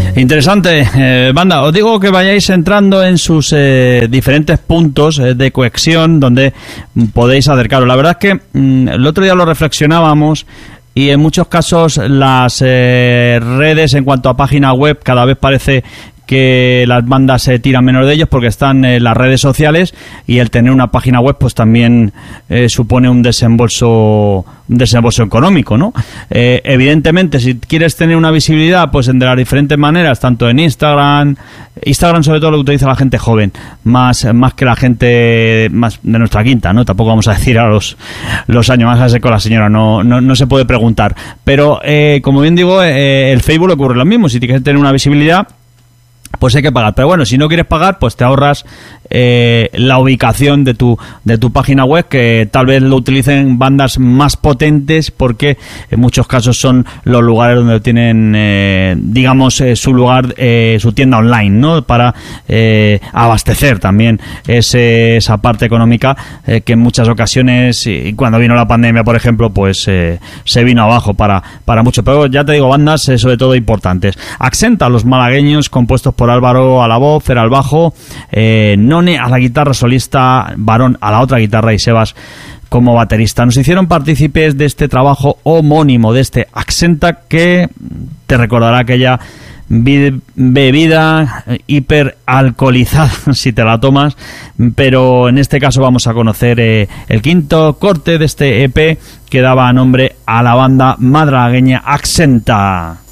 Interesante, banda. Os digo que vayáis entrando en sus diferentes puntos de conexión donde podéis acercaros. La verdad es que el otro día lo reflexionábamos y en muchos casos las redes en cuanto a página web cada vez parece que las bandas se tiran menos de ellos porque están en las redes sociales, y el tener una página web pues también supone un desembolso económico, ¿no? Evidentemente, si quieres tener una visibilidad pues de las diferentes maneras, tanto en Instagram sobre todo lo utiliza la gente joven, más que la gente más de nuestra quinta, ¿no? Tampoco vamos a decir a los años más con la señora, no se puede preguntar, pero como bien digo, el Facebook ocurre lo mismo. Si quieres tener una visibilidad pues hay que pagar, pero bueno, si no quieres pagar pues te ahorras la ubicación de tu página web, que tal vez lo utilicen bandas más potentes porque en muchos casos son los lugares donde tienen digamos su lugar, su tienda online, ¿no? Para abastecer también esa parte económica que en muchas ocasiones, y cuando vino la pandemia por ejemplo, pues se vino abajo para mucho, pero ya te digo, bandas sobre todo importantes. Accenta, los malagueños, compuestos por Álvaro a la voz, Fer al bajo, None a la guitarra solista, Varón a la otra guitarra y Sebas como baterista. Nos hicieron partícipes de este trabajo homónimo, de este Accenta, que te recordará aquella bebida hiperalcoholizada si te la tomas, pero en este caso vamos a conocer el quinto corte de este EP que daba nombre a la banda madrileña Accenta.